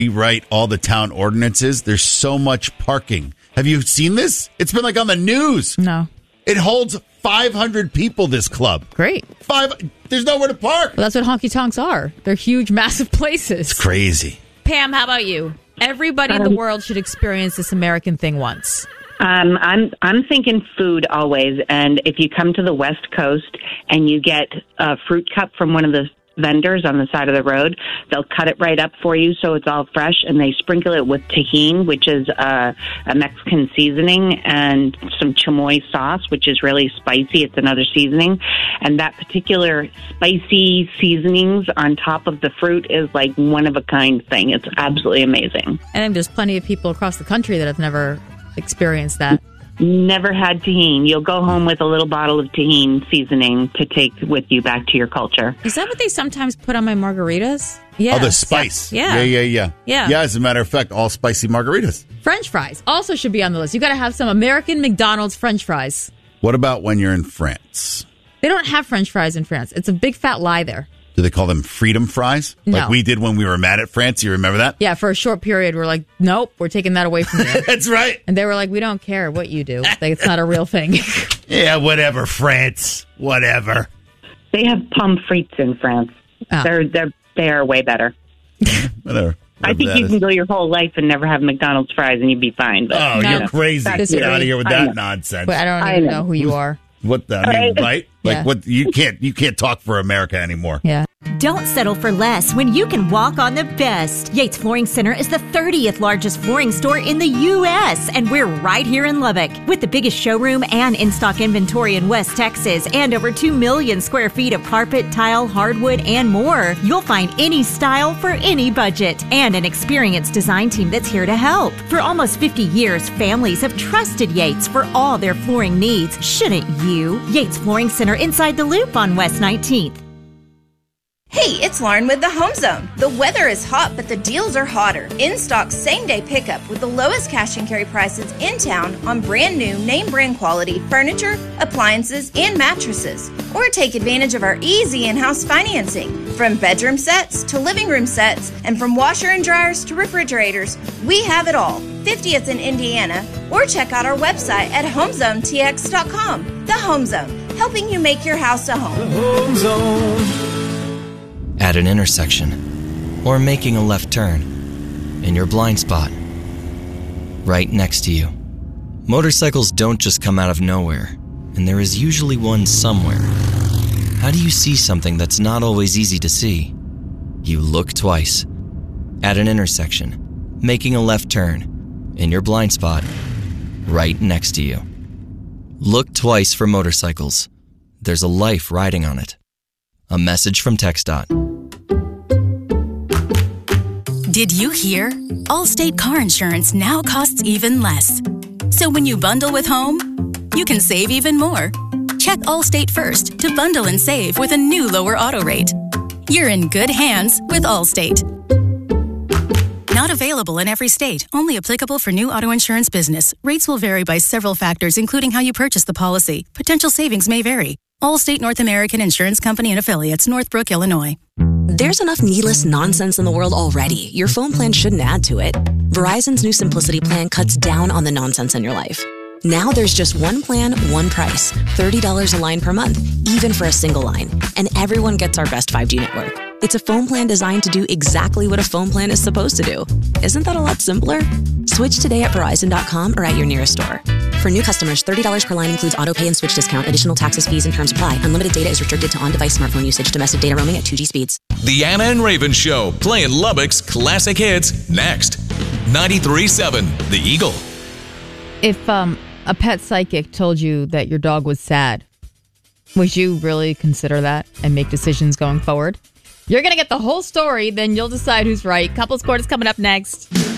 rewrite all the town ordinances. There's so much parking. Have you seen this? It's been like on the news. No. It holds 500 people, this club. Great. There's nowhere to park. Well, that's what honky tonks are. They're huge, massive places. It's crazy. Pam, how about you? Everybody in the world should experience this American thing once. I'm thinking food always. And if you come to the West Coast and you get a fruit cup from one of the vendors on the side of the road, they'll cut it right up for you so it's all fresh, and they sprinkle it with tahini, which is a Mexican seasoning, and some chamoy sauce, which is really spicy. It's another seasoning, and that particular spicy seasonings on top of the fruit is like one of a kind thing. It's absolutely amazing. I think there's plenty of people across the country that have never experienced that. Never had tahini. You'll go home with a little bottle of tahini seasoning to take with you back to your culture. Is that what they sometimes put on my margaritas? Yeah. Oh, the spice. Yeah. Yeah, as a matter of fact, all spicy margaritas. French fries also should be on the list. You got to have some American McDonald's French fries. What about when you're in France? They don't have French fries in France. It's a big fat lie there. Do they call them freedom fries? No. Like we did when we were mad at France. You remember that? Yeah, for a short period, we're like, nope, we're taking that away from you. That's right. And they were like, we don't care what you do. Like, it's not a real thing. Yeah, whatever, France. Whatever. They have pommes frites in France. Oh. They are way better. Whatever. I think you can go your whole life and never have McDonald's fries and you'd be fine. But, you're crazy. Get out of here with that know. nonsense. But I don't even know who you are. What the, I mean, right? Like Yeah. what you can't talk for America anymore. Yeah. Don't settle for less when you can walk on the best. Yates Flooring Center is the 30th largest flooring store in the U.S., and we're right here in Lubbock. With the biggest showroom and in-stock inventory in West Texas and over 2 million square feet of carpet, tile, hardwood, and more, you'll find any style for any budget and an experienced design team that's here to help. For almost 50 years, families have trusted Yates for all their flooring needs. Shouldn't you? Yates Flooring Center inside the Loop on West 19th. Hey, it's Lauren with the Home Zone. The weather is hot, but the deals are hotter. In-stock same-day pickup with the lowest cash and carry prices in town on brand new name brand quality furniture, appliances, and mattresses. Or take advantage of our easy in-house financing. From bedroom sets to living room sets, and from washer and dryers to refrigerators, we have it all. 50th in Indiana, or check out our website at homezonetx.com. The Home Zone, helping you make your house a home. The Home Zone. At an intersection, or making a left turn, in your blind spot, right next to you. Motorcycles don't just come out of nowhere, and there is usually one somewhere. How do you see something that's not always easy to see? You look twice. At an intersection, making a left turn, in your blind spot, right next to you. Look twice for motorcycles. There's a life riding on it. A message from TxDOT. Did you hear? Allstate car insurance now costs even less. So when you bundle with home, you can save even more. Check Allstate first to bundle and save with a new lower auto rate. You're in good hands with Allstate. Not available in every state. Only applicable for new auto insurance business. Rates will vary by several factors, including how you purchase the policy. Potential savings may vary. Allstate North American Insurance Company and Affiliates, Northbrook, Illinois. There's enough needless nonsense in the world already. Your phone plan shouldn't add to it. Verizon's new Simplicity plan cuts down on the nonsense in your life. Now there's just one plan, one price. $30 a line per month, even for a single line. And everyone gets our best 5G network. It's a phone plan designed to do exactly what a phone plan is supposed to do. Isn't that a lot simpler? Switch today at Verizon.com or at your nearest store. For new customers, $30 per line includes auto pay and switch discount. Additional taxes, fees, and terms apply. Unlimited data is restricted to on-device smartphone usage. Domestic data roaming at 2G speeds. The Anna and Raven Show, playing Lubbock's classic hits next. 93.7 The Eagle. If a pet psychic told you that your dog was sad, would you really consider that and make decisions going forward? You're going to get the whole story, then you'll decide who's right. Couples Court is coming up next.